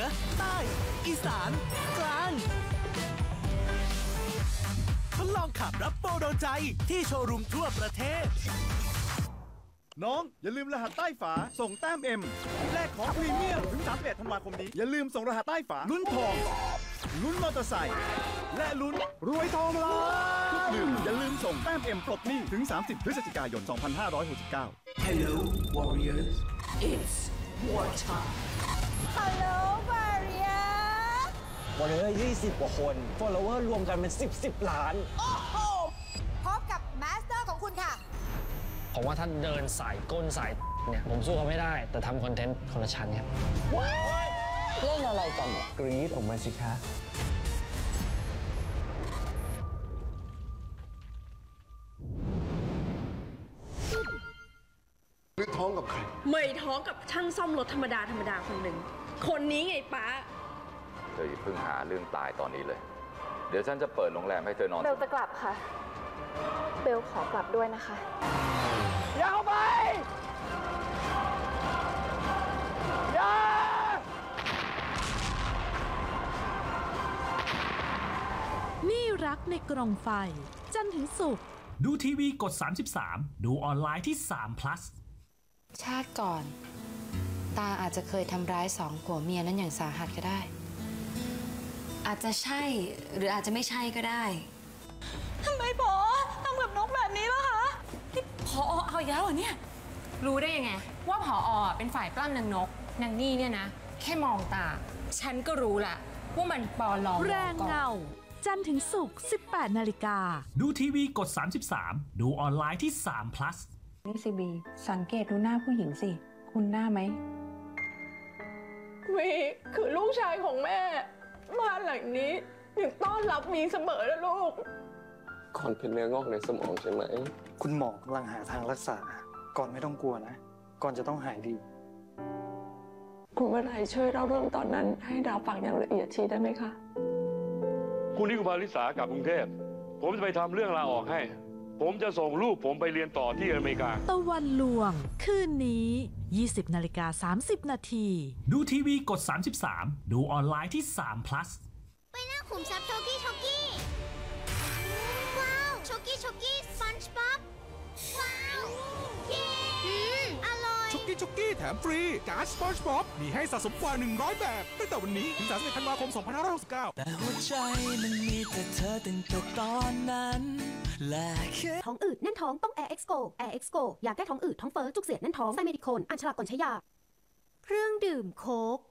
ใต้ อีสาน กลางทดลองขับรับโปรโดนใจที่โชว์รูมทั่วประเทศน้องอย่าลืมรหัสใต้ฝาส่งแต้ม M แลกของพรีเมียมถึง31ธันวาคมนี้อย่าลืมส่งรหัสใต้ฝาลุ้นทองลุ้นมอเตอร์ไซค์และลุ้นรวยทองล้านทุกลืมอย่าลืมส่งแต้ม M ปลดหนี้ถึง30พฤศจิกายน2569 Hello warriors it's war time Hello Warrior วันนี้20 กว่าคน follower รวมกันเป็น10 ล้านโอ้โหพบกับมาสเตอร์ของคุณค่ะผมว่าถ้าเดินสายก้นสายเนี่ยผมสู้เขาไม่ได้แต่ทำคอนเทนต์คนละชั้นครับเล่นอะไรกันกรี๊ดออกมาสิคะหรือท้องกับใครไม่ท้องกับช่างซ่อมรถธรรมดาคนหนึ่งคนนี้ไงป้าเธออย่าเพิ่งหาเรื่องตายตอนนี้เลย เดี๋ยวฉันจะเปิดโรงแรมให้เธอนอนเบลจะกลับค่ะ เบลขอกลับด้วยนะคะอย่าเข้าไปอย่านี่รักในกล่องไฟจันทร์ถึงศุกร์ดูทีวีกด 33 ดูออนไลน์ที่3 plus ชาติก่อนตาอาจจะเคยทำร้าย2 ผัวเมียนั้นอย่างสาหัสก็ได้อาจจะใช่หรืออาจจะไม่ใช่ก็ได้ทำไมพอทำกับนกแบบนี้ล่ะคะที่พอเอาอีกแล้วเหรอเนี่ยรู้ได้ยังไงว่าผอ.เป็นฝ่ายปล้ำนางนกนางนี่เนี่ยนะแค่มองตาฉันก็รู้ละว่ามันปลอมแรงเงาจันทร์ถึงศุกร์ 18 นาฬิกาดูทีวีกด 33 ดูออนไลน์ที่3 plus นี่สิบีสังเกตดูหน้าผู้หญิงสิคุณหน้าไหมวีคือลูกชายของแม่บ้านหลังนี้ยังต้อนรับมีเสมอนะลูกก่อนเป็นเนื้องอกในสมองใช่ไหมคุณหมอกำลังหาทางรักษาก่อนไม่ต้องกลัวนะก่อนจะต้องหายดีคุณวนัยช่วยเล่าเรื่องตอนนั้นให้ดาวฟังอย่างละเอียดทีได้ไหมคะคุณนิคุภาลิสากลับกรุงเทพผมจะไปทำเรื่องลาออกให้ ผมจะส่งลูกผมไปเรียนต่อที่อเมริกาตะวันลวงคืนนี้ 20:30 นาทีดูทีวีกด 33 ดูออนไลน์ที่3 plus ไปหน้าขุมทรัพย์โชกี้ว้าวโชกี้สปันช์บ๊อบว้าวเย้อร่อยช็อกกี้แถมฟรีการ์ดสปอนจ์บ๊อบมีให้สะสมกว่า100แบบตั้งแต่วันนี้ถึง31ธันวาคม2569 แต่หัวใจมันมีแต่เธอตั้งแต่ตอนนั้นและท้องอืดแน่นท้องต้อง Air X Go Air X Go อยากแก้ท้องอืดท้องเฟ้อจุกเสียดแน่นท้องไซเมดิโคนอัญชลากรใช้ยาเครื่องดื่มโค้ก